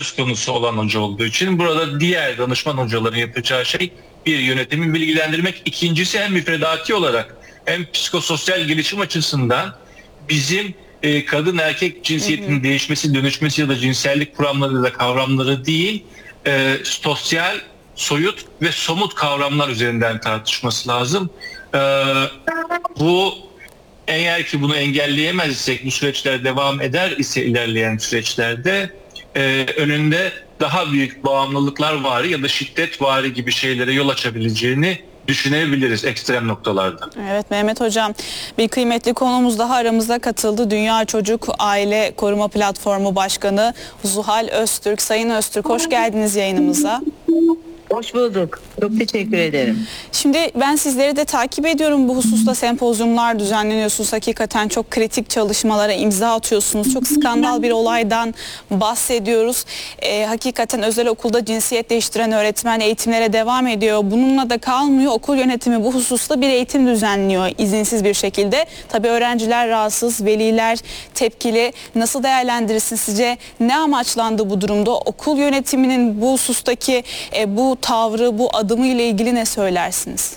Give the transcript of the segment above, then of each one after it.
söz konusu olan hoca olduğu için burada diğer danışman hocaların yapacağı şey bir yönetimi bilgilendirmek. İkincisi hem müfredati olarak hem psikososyal gelişim açısından bizim kadın erkek cinsiyetinin değişmesi, dönüşmesi ya da cinsellik kuramları ya da kavramları değil, sosyal, soyut ve somut kavramlar üzerinden tartışması lazım. Bu eğer ki bunu engelleyemezsek, bu süreçler devam eder ise ilerleyen süreçlerde önünde daha büyük bağımlılıklar var ya da şiddet vari gibi şeylere yol açabileceğini düşünebiliriz ekstrem noktalarda. Evet Mehmet Hocam, bir kıymetli konuğumuz daha aramıza katıldı. Dünya Çocuk Aile Koruma Platformu Başkanı Zuhal Öztürk. Sayın Öztürk, hoş geldiniz yayınımıza. Hoş bulduk. Çok teşekkür ederim. Şimdi ben sizleri de takip ediyorum. Bu hususta sempozyumlar düzenleniyorsunuz. Hakikaten çok kritik çalışmalara imza atıyorsunuz. Çok skandal bir olaydan bahsediyoruz. Hakikaten özel okulda cinsiyet değiştiren öğretmen eğitimlere devam ediyor. Bununla da kalmıyor. Okul yönetimi bu hususta bir eğitim düzenliyor izinsiz bir şekilde. Tabii öğrenciler rahatsız, veliler tepkili. Nasıl değerlendirirsiniz sizce? Ne amaçlandı bu durumda? Okul yönetiminin bu husustaki bu tavrı, bu adımı ile ilgili ne söylersiniz?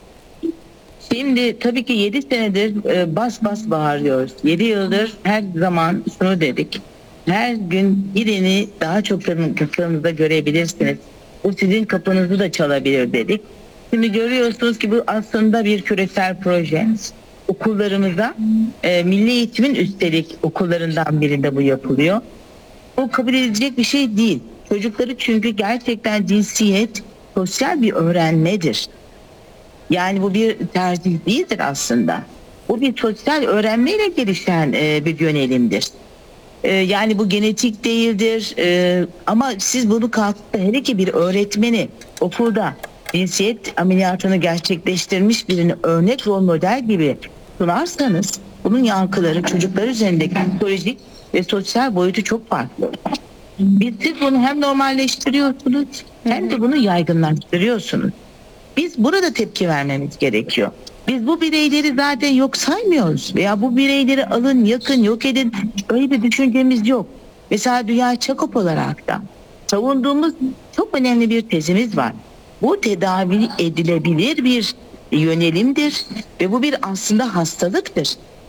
Şimdi tabii ki 7 senedir bas bas bağırıyoruz. 7 yıldır her zaman şunu dedik. Her gün birini daha çok kapınızda görebilirsiniz. Bu sizin kapınızı da çalabilir dedik. Şimdi görüyorsunuz ki bu aslında bir küresel proje. Okullarımıza milli eğitimin üstelik okullarından birinde bu yapılıyor. O kabul edilecek bir şey değil. Çocukları çünkü gerçekten cinsiyet sosyal bir öğrenmedir. Yani bu bir tercih değildir aslında. Bu bir sosyal öğrenmeyle gelişen bir yönelimdir. Yani bu genetik değildir. Ama siz bunu kalkıp da hele ki bir öğretmeni okulda cinsiyet ameliyatını gerçekleştirmiş birini örnek rol model gibi sunarsanız bunun yankıları çocuklar üzerindeki psikolojik ve sosyal boyutu çok farklı. Siz bunu hem normalleştiriyorsunuz hem de bunu yaygınlaştırıyorsunuz. Biz burada tepki vermemiz gerekiyor. Biz bu bireyleri zaten yok saymıyoruz veya bu bireyleri alın, yakın, yok edin. Öyle bir düşüncemiz yok. Mesela Dünya Çakop olarak da savunduğumuz çok önemli bir tezimiz var. Bu tedavi edilebilir bir yönelimdir ve bu bir aslında hastalıktır.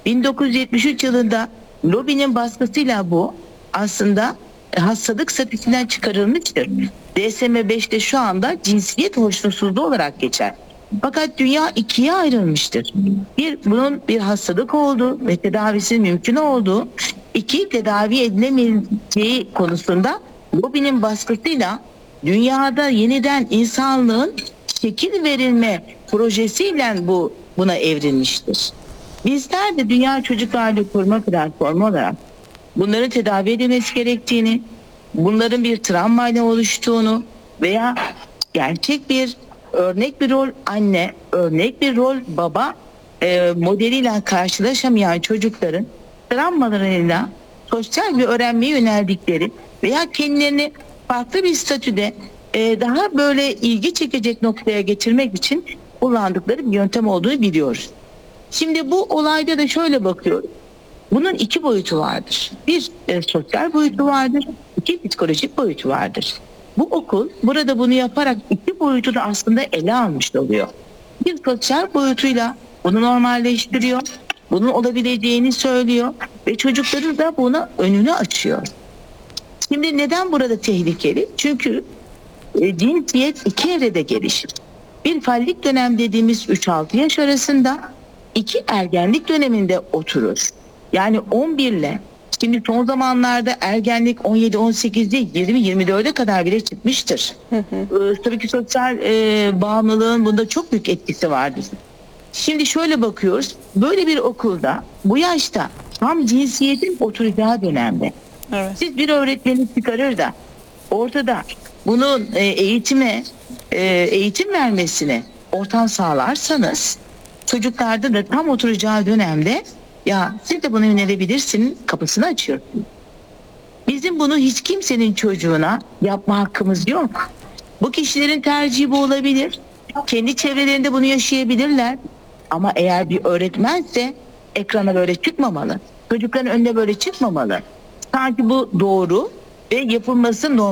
1973 yılında lobinin baskısıyla bu aslında hastalık statüsünden çıkarılmıştır. DSM-5'te şu anda cinsiyet hoşnutsuzluğu olarak geçer. Fakat dünya ikiye ayrılmıştır. Bunun bir hastalık olduğu ve tedavisinin mümkün olduğu, iki tedavi edilemeyeceği konusunda lobinin baskısıyla dünyada yeniden insanlığın şekil verilme projesiyle buna evrilmiştir. Bizler de Dünya Çocuk Aile Koruma Platformu olarak bunların tedavi edilmesi gerektiğini, bunların bir travmayla oluştuğunu veya gerçek bir örnek bir rol anne, örnek bir rol baba modeliyle karşılaşamayan çocukların travmalarıyla sosyal bir öğrenmeye yöneldikleri veya kendilerini farklı bir statüde daha böyle ilgi çekecek noktaya getirmek için kullandıkları bir yöntem olduğunu biliyoruz. Şimdi bu olayda da şöyle bakıyoruz. Bunun iki boyutu vardır. Bir sosyal boyutu vardır, iki psikolojik boyutu vardır. Bu okul burada bunu yaparak iki boyutu da aslında ele almış oluyor. Bir sosyal boyutuyla bunu normalleştiriyor, bunun olabileceğini söylüyor ve çocukları da buna önünü açıyor. Şimdi neden burada tehlikeli? Çünkü cinsiyet iki evrede gelişir. Bir fallik dönem dediğimiz 3-6 yaş arasında, iki ergenlik döneminde oturur. Yani 11 ile şimdi son zamanlarda ergenlik 17-18'de 20-24'e kadar bile çıkmıştır. Tabii ki sosyal bağımlılığın bunda çok büyük etkisi vardır. Şimdi şöyle bakıyoruz. Böyle bir okulda bu yaşta tam cinsiyetin oturacağı dönemde. Evet. Siz bir öğretmeni çıkarır da ortada bunun eğitim vermesine ortam sağlarsanız çocuklarda da tam oturacağı dönemde ya siz de buna yönelebilirsiniz kapısını açıyorsunuz. Bizim bunu hiç kimsenin çocuğuna yapma hakkımız yok. Bu kişilerin tercihi bu olabilir. Kendi çevrelerinde bunu yaşayabilirler. Ama eğer bir öğretmense ekrana böyle çıkmamalı. Çocukların önüne böyle çıkmamalı. Sanki bu doğru ve yapılması normal.